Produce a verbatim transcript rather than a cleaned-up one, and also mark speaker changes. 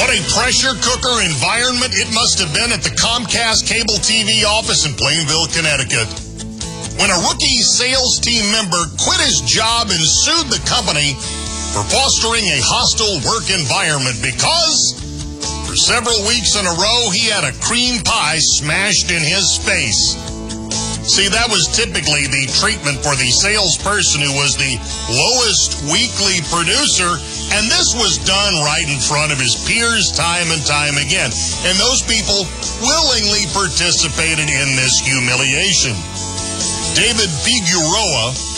Speaker 1: What a pressure cooker environment it must have been at the Comcast cable T V office in Plainville, Connecticut. When a rookie sales team member quit his job and sued the company for fostering a hostile work environment because for several weeks in a row he had a cream pie smashed in his face. See, that was typically the treatment for the salesperson who was the lowest weekly producer, and this was done right in front of his peers time and time again. And those people willingly participated in this humiliation. David Figueroa